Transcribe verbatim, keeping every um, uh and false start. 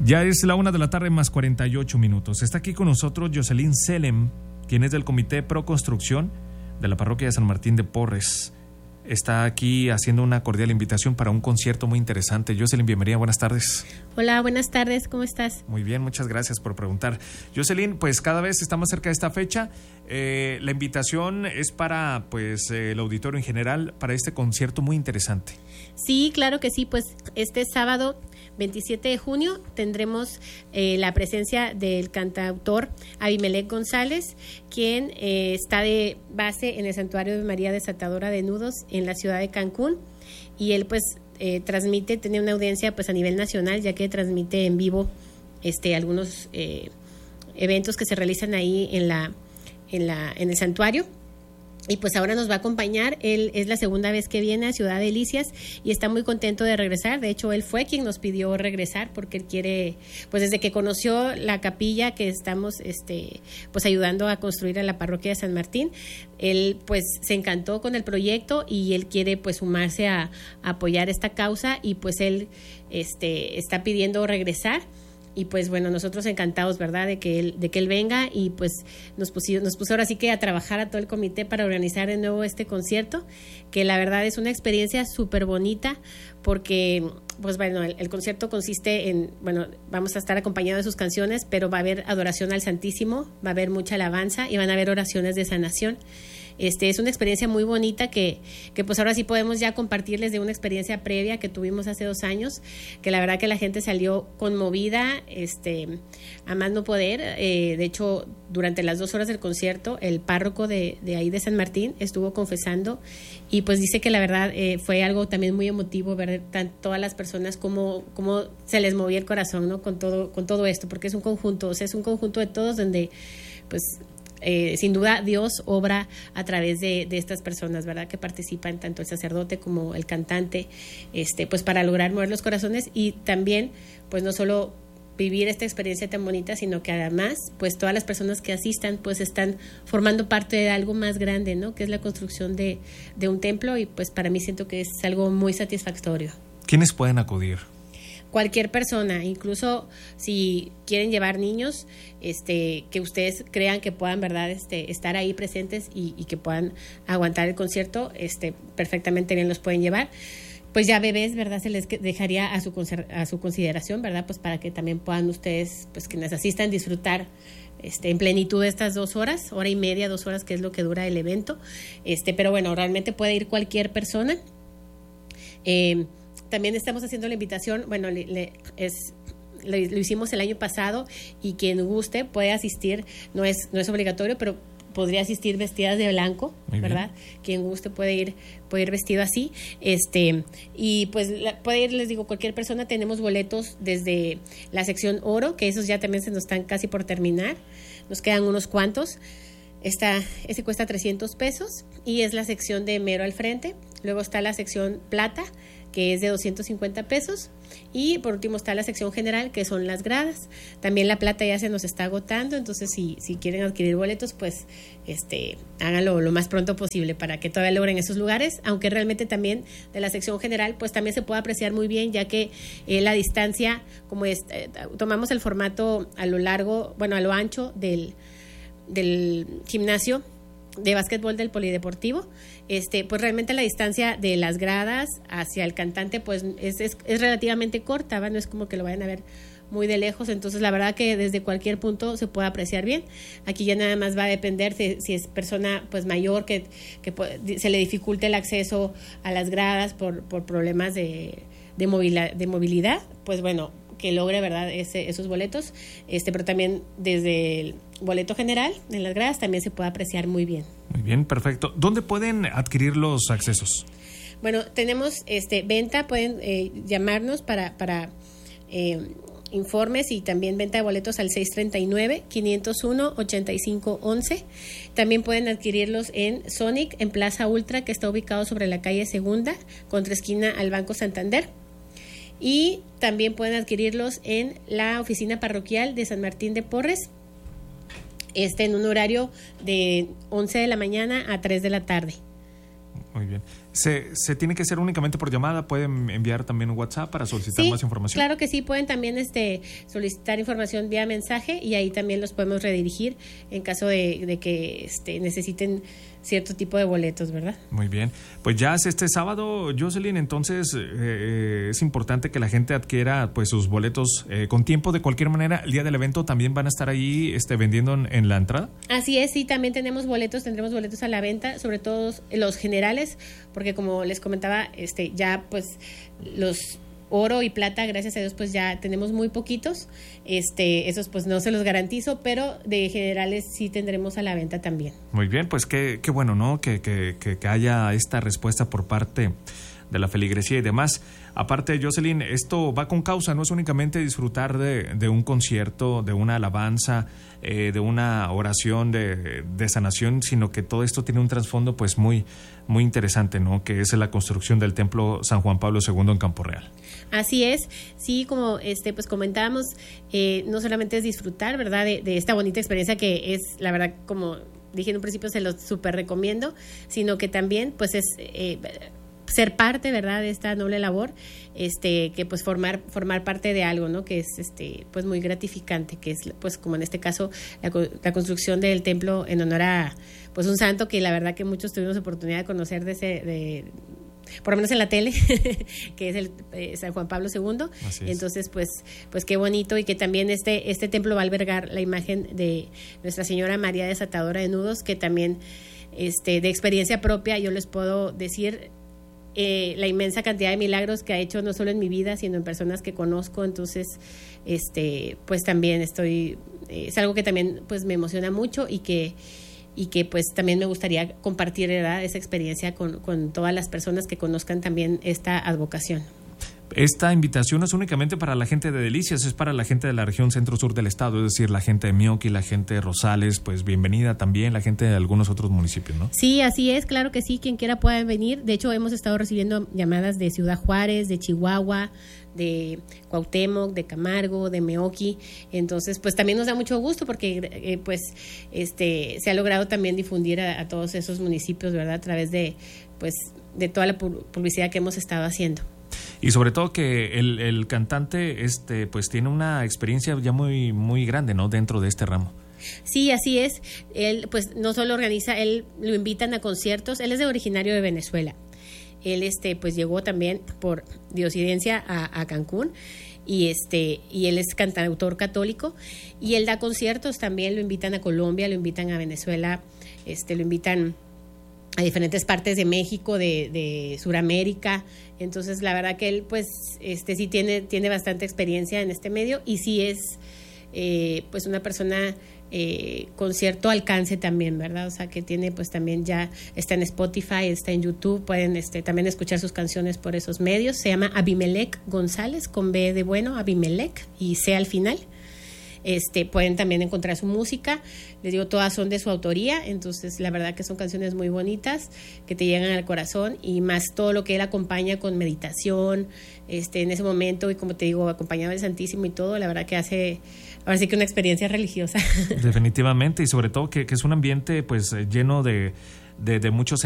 Ya es la una de la tarde más cuarenta y ocho minutos. Está aquí con nosotros Jocelyn Selem, quien es del Comité Pro Construcción de la Parroquia de San Martín de Porres. Está aquí haciendo una cordial invitación para un concierto muy interesante. Jocelyn, bienvenida, buenas tardes. Hola, buenas tardes, ¿cómo estás? Muy bien, muchas gracias por preguntar. Jocelyn, pues cada vez estamos cerca de esta fecha. Eh, la invitación es para pues eh, el auditorio en general, para este concierto muy interesante. Sí, claro que sí, pues este sábado veintisiete de junio tendremos eh, la presencia del cantautor Abimelec González, quien eh, está de base en el Santuario de María Desatadora de Nudos en la ciudad de Cancún, y él pues eh, transmite, tiene una audiencia pues a nivel nacional, ya que transmite en vivo este algunos eh, eventos que se realizan ahí en la en la en el santuario. Y pues ahora nos va a acompañar. Él es la segunda vez que viene a Ciudad Delicias y está muy contento de regresar. De hecho, él fue quien nos pidió regresar porque él quiere, pues desde que conoció la capilla que estamos este, pues ayudando a construir a la parroquia de San Martín, él pues se encantó con el proyecto y él quiere pues sumarse a, a apoyar esta causa, y pues él este, está pidiendo regresar. Y pues bueno, nosotros encantados, ¿verdad?, de que él, de que él venga, y pues nos puso, nos puso ahora sí que a trabajar a todo el comité para organizar de nuevo este concierto, que la verdad es una experiencia súper bonita, porque pues bueno, el, el concierto consiste en, bueno, vamos a estar acompañados de sus canciones, pero va a haber adoración al Santísimo, va a haber mucha alabanza y van a haber oraciones de sanación. Este, es una experiencia muy bonita que, que pues ahora sí podemos ya compartirles de una experiencia previa que tuvimos hace dos años, que la verdad que la gente salió conmovida, este, a más no poder. Eh, de hecho, durante las dos horas del concierto, el párroco de, de ahí de San Martín estuvo confesando, y pues dice que la verdad eh, fue algo también muy emotivo ver tan, todas las personas cómo, cómo se les movía el corazón, ¿no?, con todo, con todo esto, porque es un conjunto, o sea, es un conjunto de todos donde pues Eh, sin duda Dios obra a través de, de estas personas, ¿verdad?, que participan, tanto el sacerdote como el cantante, este, pues para lograr mover los corazones, y también pues no solo vivir esta experiencia tan bonita, sino que además pues todas las personas que asistan pues están formando parte de algo más grande, ¿no?, que es la construcción de, de un templo, y pues para mí siento que es algo muy satisfactorio. ¿Quiénes pueden acudir? Cualquier persona, incluso si quieren llevar niños, este, que ustedes crean que puedan, verdad, este, estar ahí presentes y, y que puedan aguantar el concierto, este, perfectamente bien los pueden llevar. Pues ya bebés, verdad, se les dejaría a su a su consideración, verdad, pues para que también puedan ustedes, pues quienes asistan, disfrutar este, en plenitud de estas dos horas, hora y media, dos horas, que es lo que dura el evento. Este, pero bueno, realmente puede ir cualquier persona. Eh, También estamos haciendo la invitación, bueno, le, le, es, lo, lo hicimos el año pasado, y quien guste puede asistir, no es, no es obligatorio, pero podría asistir vestidas de blanco, muy ¿verdad? Bien. Quien guste puede ir, puede ir vestido así, este, y pues la, puede ir, les digo, cualquier persona. Tenemos boletos desde la sección oro, que esos ya también se nos están casi por terminar, nos quedan unos cuantos. Esta, ese cuesta trescientos pesos y es la sección de mero al frente. Luego está la sección plata, que es de doscientos cincuenta pesos, y por último está la sección general, que son las gradas. También la plata ya se nos está agotando, entonces si, si quieren adquirir boletos, pues este, háganlo lo más pronto posible para que todavía logren esos lugares, aunque realmente también de la sección general pues también se puede apreciar muy bien, ya que eh, la distancia, como es, eh, tomamos el formato a lo largo, bueno, a lo ancho del del gimnasio de básquetbol del polideportivo, este, pues realmente la distancia de las gradas hacia el cantante pues es, es, es relativamente corta, ¿va? No es como que lo vayan a ver muy de lejos, entonces la verdad que desde cualquier punto se puede apreciar bien. Aquí ya nada más va a depender si, si es persona pues mayor que, que se le dificulte el acceso a las gradas por, por problemas de, de, movilidad, de movilidad, pues bueno, que logre, ¿verdad?, ese, esos boletos, este, pero también desde el boleto general en las gradas también se puede apreciar muy bien. Muy bien, perfecto. ¿Dónde pueden adquirir los accesos? Bueno, tenemos este venta, pueden eh, llamarnos para, para eh, informes, y también venta de boletos al seis treinta y nueve, quinientos uno, ochenta y cinco once. También pueden adquirirlos en Sonic, en Plaza Ultra, que está ubicado sobre la calle Segunda, contra esquina al Banco Santander. Y también pueden adquirirlos en la oficina parroquial de San Martín de Porres, este, en un horario de once de la mañana a tres de la tarde. Muy bien. ¿Se, ¿Se tiene que hacer únicamente por llamada? ¿Pueden enviar también un WhatsApp para solicitar sí, más información? Claro que sí, pueden también este, solicitar información vía mensaje y ahí también los podemos redirigir en caso de, de que este, necesiten cierto tipo de boletos, ¿verdad? Muy bien. Pues ya es este sábado, Jocelyn, entonces eh, es importante que la gente adquiera pues sus boletos eh, con tiempo. De cualquier manera, el día del evento también van a estar ahí este, vendiendo en, en la entrada. Así es, sí, también tenemos boletos, tendremos boletos a la venta, sobre todo los generales, porque como les comentaba, este, ya pues los oro y plata, gracias a Dios, pues ya tenemos muy poquitos. Este, esos pues no se los garantizo, pero de generales sí tendremos a la venta también. Muy bien, pues qué, qué bueno, ¿no? Que, que, que, que haya esta respuesta por parte de la feligresía y demás. Aparte, Jocelyn, esto va con causa, no es únicamente disfrutar de, de un concierto, de una alabanza, eh, de una oración de, de sanación, sino que todo esto tiene un trasfondo pues muy, muy interesante, ¿no? Que es la construcción del Templo San Juan Pablo segundo en Campo Real. Así es, sí, como este pues comentábamos, eh, no solamente es disfrutar, ¿verdad?, de, de esta bonita experiencia que es, la verdad, como dije en un principio, se los súper recomiendo, sino que también pues es eh, ser parte, ¿verdad?, de esta noble labor, este que pues formar formar parte de algo, ¿no?, que es este pues muy gratificante, que es pues como en este caso la, la construcción del templo en honor a pues un santo que la verdad que muchos tuvimos oportunidad de conocer de ese de por lo menos en la tele, que es el eh, San Juan Pablo segundo. Entonces, pues, pues qué bonito, y que también este, este templo va a albergar la imagen de Nuestra Señora María Desatadora de Nudos, que también este, de experiencia propia yo les puedo decir eh, la inmensa cantidad de milagros que ha hecho no solo en mi vida, sino en personas que conozco. Entonces, este, pues también estoy, eh, es algo que también pues me emociona mucho y que y que pues también me gustaría compartir, ¿verdad?, esa experiencia con, con todas las personas que conozcan también esta advocación. Esta invitación no es únicamente para la gente de Delicias, es para la gente de la región centro-sur del estado, es decir, la gente de Meoqui, la gente de Rosales, pues bienvenida también, la gente de algunos otros municipios, ¿no? Sí, así es, claro que sí, quien quiera pueda venir. De hecho, hemos estado recibiendo llamadas de Ciudad Juárez, de Chihuahua, de Cuauhtémoc, de Camargo, de Meoqui. Entonces, pues también nos da mucho gusto porque eh, pues este se ha logrado también difundir a, a todos esos municipios, ¿verdad?, a través de pues de toda la publicidad que hemos estado haciendo. Y sobre todo que el, el cantante este pues tiene una experiencia ya muy muy grande, ¿no?, dentro de este ramo. Sí, así es. Él pues no solo organiza, él lo invitan a conciertos. Él es de originario de Venezuela. Él este pues llegó también por diosidencia a, a Cancún y este y él es cantautor católico y él da conciertos también. Lo invitan a Colombia, lo invitan a Venezuela, este lo invitan a diferentes partes de México, de, de Sudamérica. Entonces la verdad que él pues este sí tiene tiene bastante experiencia en este medio y sí es eh, pues una persona eh, con cierto alcance también, ¿verdad? O sea que tiene pues también ya está en Spotify, está en YouTube, pueden este también escuchar sus canciones por esos medios. Se llama Abimelec González, con B de bueno, Abimelec y C al final. Este, pueden también encontrar su música, les digo, todas son de su autoría, entonces la verdad que son canciones muy bonitas que te llegan al corazón, y más todo lo que él acompaña con meditación este, en ese momento, y como te digo, acompañado del Santísimo y todo, la verdad que hace ahora sí que una experiencia religiosa. Definitivamente, y sobre todo que, que es un ambiente pues lleno de, de, de muchos